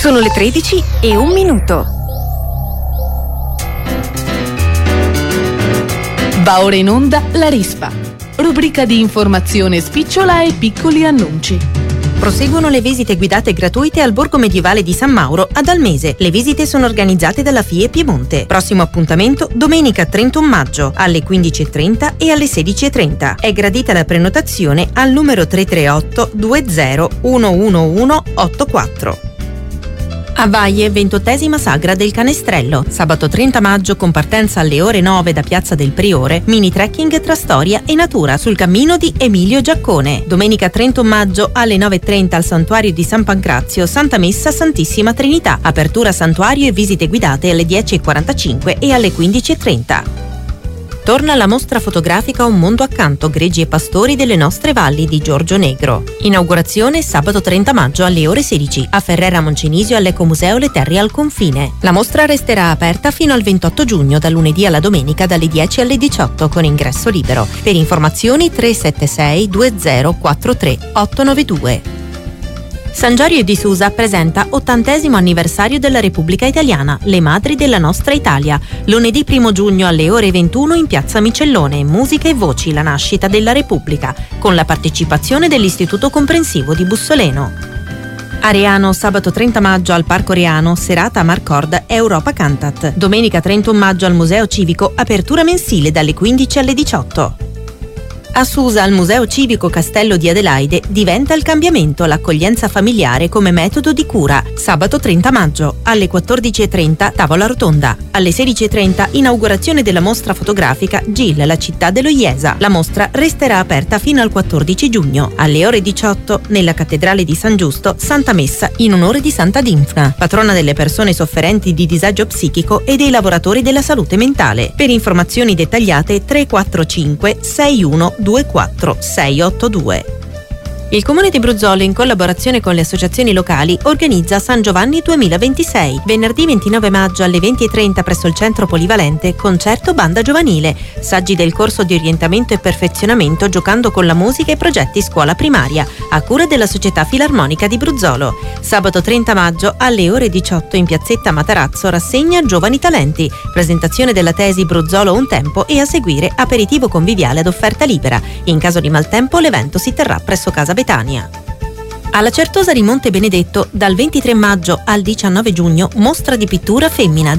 Sono le 13:01. Va ora in onda La Rispa, rubrica di informazione spicciola e piccoli annunci. Proseguono le visite guidate gratuite al Borgo Medievale di San Mauro ad Almese. Le visite sono organizzate dalla FIE Piemonte. Prossimo appuntamento domenica 31 maggio alle 15:30 e alle 16:30. È gradita la prenotazione al numero 338 20 111 84. A Vaie, 28ª Sagra del Canestrello. Sabato 30 maggio con partenza alle ore 9 da Piazza del Priore, mini trekking tra storia e natura sul cammino di Emilio Giaccone. Domenica 31 maggio alle 9:30 al Santuario di San Pancrazio, Santa Messa Santissima Trinità. Apertura santuario e visite guidate alle 10:45 e alle 15:30. Torna la mostra fotografica Un mondo accanto, greggi e pastori delle nostre valli di Giorgio Negro. Inaugurazione sabato 30 maggio alle ore 16 a Ferrera Moncenisio all'Ecomuseo Le Terre al Confine. La mostra resterà aperta fino al 28 giugno, dal lunedì alla domenica dalle 10 alle 18 con ingresso libero. Per informazioni 376 2043 892. San Giorgio di Susa presenta 80° anniversario della Repubblica Italiana, le madri della nostra Italia. Lunedì 1 giugno alle ore 21 in Piazza Micellone, musica e voci, la nascita della Repubblica, con la partecipazione dell'Istituto Comprensivo di Bussoleno. Areano, sabato 30 maggio al Parco Reano, serata a Marcord Europa Cantat. Domenica 31 maggio al Museo Civico, apertura mensile dalle 15 alle 18. A Susa, al Museo Civico Castello di Adelaide, diventa il cambiamento l'accoglienza familiare come metodo di cura. Sabato 30 maggio, alle 14:30 tavola rotonda. Alle 16:30 inaugurazione della mostra fotografica Gil, la città dello Iesa. La mostra resterà aperta fino al 14 giugno. Alle ore 18 nella cattedrale di San Giusto, Santa Messa in onore di Santa Dinfna, patrona delle persone sofferenti di disagio psichico e dei lavoratori della salute mentale. Per informazioni dettagliate 345 61 24 682. Il Comune di Bruzzolo, in collaborazione con le associazioni locali, organizza San Giovanni 2026. Venerdì 29 maggio alle 20:30 presso il Centro Polivalente, concerto banda giovanile, saggi del corso di orientamento e perfezionamento giocando con la musica e progetti scuola primaria, a cura della Società Filarmonica di Bruzzolo. Sabato 30 maggio alle ore 18 in piazzetta Matarazzo, rassegna Giovani Talenti, presentazione della tesi Bruzzolo un tempo e a seguire aperitivo conviviale ad offerta libera. In caso di maltempo l'evento si terrà presso Casa Betania. Alla Certosa di Monte Benedetto, dal 23 maggio al 19 giugno, mostra di pittura femmina